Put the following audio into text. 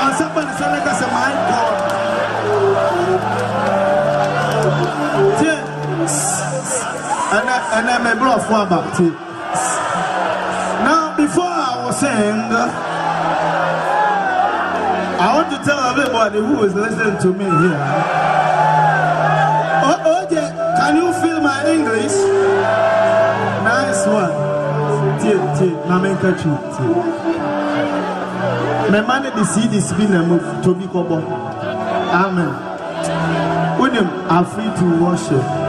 somebody said like us my God. And I'm a bluff for about it. Now, before I was saying, I want to tell everybody who is listening to me here. Oh, okay. Can you feel my English? Nice one. My man the seed is being a move to be covered. Amen. With him, I'm free to worship.